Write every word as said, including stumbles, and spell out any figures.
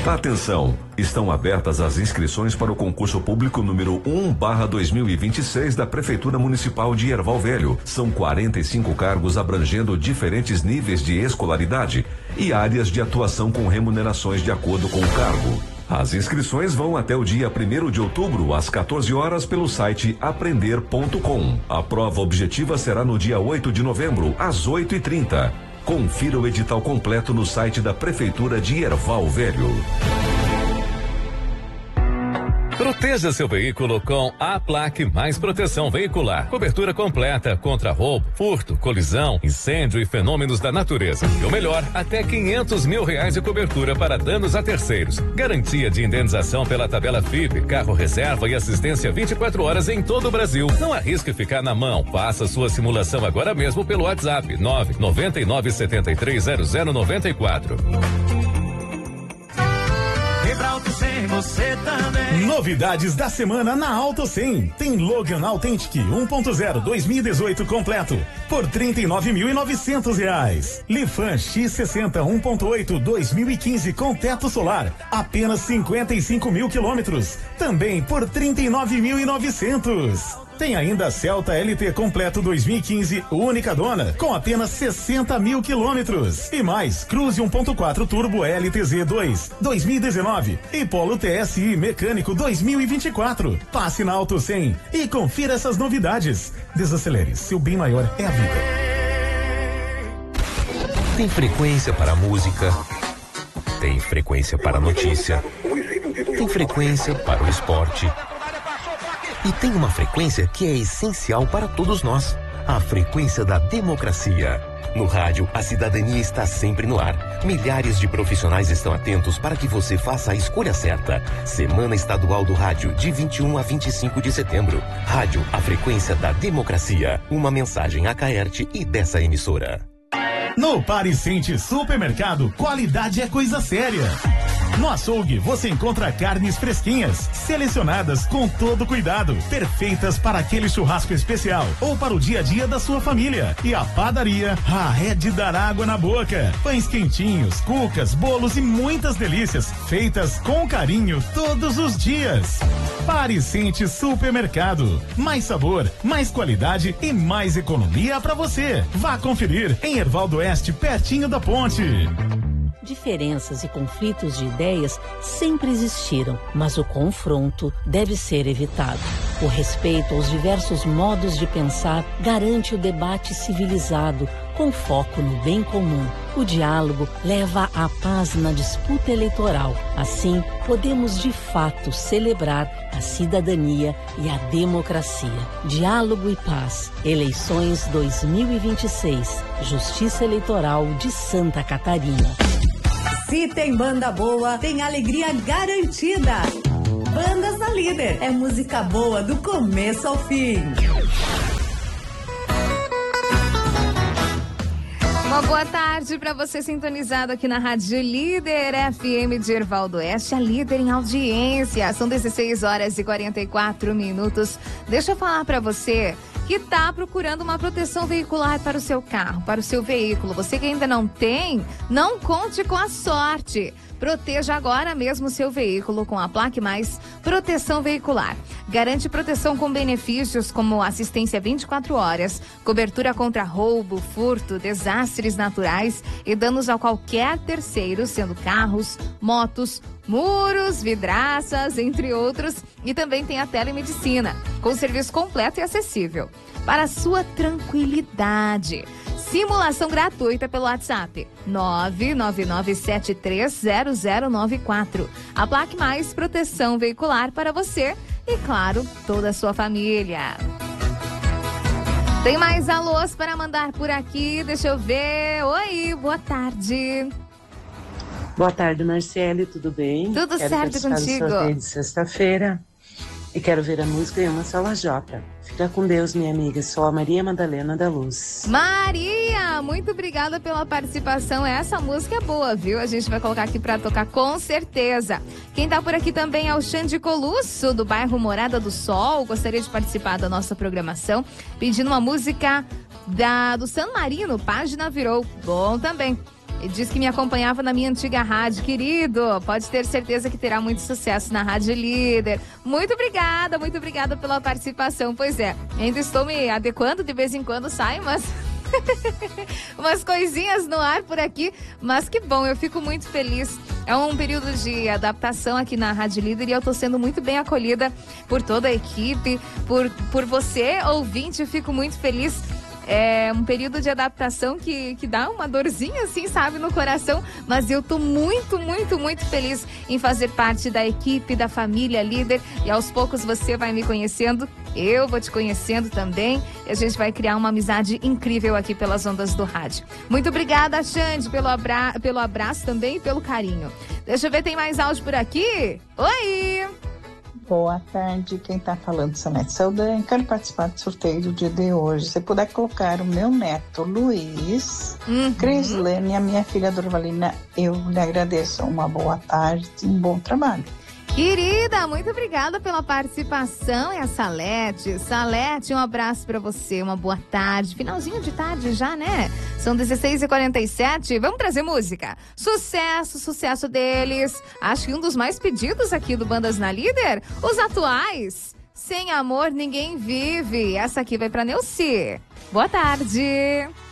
Atenção! Estão abertas as inscrições para o concurso público número um barra dois mil e vinte e seis da Prefeitura Municipal de Erval Velho. São quarenta e cinco cargos abrangendo diferentes níveis de escolaridade e áreas de atuação com remunerações de acordo com o cargo. As inscrições vão até o dia primeiro de outubro, às quatorze horas, pelo site aprender ponto com. A prova objetiva será no dia oito de novembro, às oito e trinta. Confira o edital completo no site da Prefeitura de Erval Velho. Proteja seu veículo com a Plaque Mais Proteção Veicular. Cobertura completa contra roubo, furto, colisão, incêndio e fenômenos da natureza. E o melhor, até quinhentos mil reais de cobertura para danos a terceiros. Garantia de indenização pela tabela F I P, carro reserva e assistência vinte e quatro horas em todo o Brasil. Não arrisque ficar na mão. Faça sua simulação agora mesmo pelo WhatsApp nove nove nove sete três zero zero nove quatro. Auto cem, você também. Novidades da semana na Auto cem. Tem Logan Authentic um ponto zero dois mil e dezoito completo por trinta e nove mil e novecentos reais. Lifan X sessenta um ponto oito dois mil e quinze com teto solar, apenas cinquenta e cinco mil quilômetros, também por trinta e nove mil e novecentos. Tem ainda Celta L T completo dois mil e quinze, única dona, com apenas sessenta mil quilômetros. E mais, Cruze um ponto quatro Turbo L T Z dois, dois mil e dezenove e Polo T S I Mecânico dois mil e vinte e quatro. Passe na Auto cem e confira essas novidades. Desacelere, seu bem maior é a vida. Tem frequência para música, tem frequência para notícia, tem frequência para o esporte. E tem uma frequência que é essencial para todos nós, a frequência da democracia. No rádio, a cidadania está sempre no ar. Milhares de profissionais estão atentos para que você faça a escolha certa. Semana Estadual do Rádio, de vinte e um a vinte e cinco de setembro. Rádio, a frequência da democracia. Uma mensagem a Caerte e dessa emissora. No Pariscente Supermercado, qualidade é coisa séria. No açougue, você encontra carnes fresquinhas, selecionadas com todo cuidado, perfeitas para aquele churrasco especial ou para o dia a dia da sua família. E a padaria, ah, é de dar água na boca. Pães quentinhos, cucas, bolos e muitas delícias, feitas com carinho todos os dias. Pariscente Supermercado, mais sabor, mais qualidade e mais economia para você. Vá conferir em Erval do Oeste, pertinho da ponte. Diferenças e conflitos de ideias sempre existiram, mas o confronto deve ser evitado. O respeito aos diversos modos de pensar garante o debate civilizado, com foco no bem comum. O diálogo leva à paz na disputa eleitoral. Assim, podemos de fato celebrar a cidadania e a democracia. Diálogo e paz. Eleições dois mil e vinte e seis. Justiça Eleitoral de Santa Catarina. Se tem banda boa, tem alegria garantida. Bandas da Líder. É música boa do começo ao fim. Uma boa tarde para você sintonizado aqui na Rádio Líder F M de Erval do Oeste, a líder em audiência. São dezesseis horas e quarenta e quatro minutos. Deixa eu falar para você que está procurando uma proteção veicular para o seu carro, para o seu veículo. Você que ainda não tem, não conte com a sorte. Proteja agora mesmo o seu veículo com a Plaque Mais Proteção Veicular. Garante proteção com benefícios como assistência vinte e quatro horas, cobertura contra roubo, furto, desastres naturais e danos a qualquer terceiro, sendo carros, motos, muros, vidraças, entre outros. E também tem a telemedicina, com serviço completo e acessível. Para sua tranquilidade. Simulação gratuita pelo WhatsApp nove nove nove sete três zero zero nove quatro. A Plaque Mais Proteção Veicular para você e, claro, toda a sua família. Tem mais alôs para mandar por aqui, deixa eu ver. Oi, boa tarde. Boa tarde, Marcele, tudo bem? Tudo quero certo contigo? Do sorteio de sexta-feira e quero ver a música em uma só lajota. Fica com Deus, minha amiga. Sou a Maria Madalena da Luz. Maria, muito obrigada pela participação. Essa música é boa, viu? A gente vai colocar aqui pra tocar com certeza. Quem tá por aqui também é o Xande Colusso, do bairro Morada do Sol. Gostaria de participar da nossa programação, pedindo uma música da, do San Marino, Página Virou. Bom também. E diz que me acompanhava na minha antiga rádio. Querido, pode ter certeza que terá muito sucesso na Rádio Líder. Muito obrigada, muito obrigada pela participação. Pois é, ainda estou me adequando, de vez em quando sai umas... umas coisinhas no ar por aqui, mas que bom, eu fico muito feliz. É um período de adaptação aqui na Rádio Líder e eu tô sendo muito bem acolhida por toda a equipe, por, por você, ouvinte, eu fico muito feliz. É um período de adaptação que, que dá uma dorzinha, assim, sabe, no coração. Mas eu tô muito, muito, muito feliz em fazer parte da equipe, da família Líder. E aos poucos você vai me conhecendo, eu vou te conhecendo também. E a gente vai criar uma amizade incrível aqui pelas ondas do rádio. Muito obrigada, Xande, pelo, abra... pelo abraço também e pelo carinho. Deixa eu ver, tem mais áudio por aqui? Oi! Boa tarde, quem está falando é Sanete Saldanha. Quero participar do sorteio do dia de hoje. Se puder colocar o meu neto Luiz, uhum. Crislene e a minha filha Dorvalina, eu lhe agradeço. Uma boa tarde e um bom trabalho. Querida, muito obrigada pela participação. É a Salete. Salete, um abraço pra você, uma boa tarde. Finalzinho de tarde já, né? São dezesseis e quarenta e sete. Vamos trazer música. Sucesso, sucesso deles. Acho que um dos mais pedidos aqui do Bandas na Líder, os atuais. Sem amor ninguém vive. Essa aqui vai pra Neuci. Boa tarde.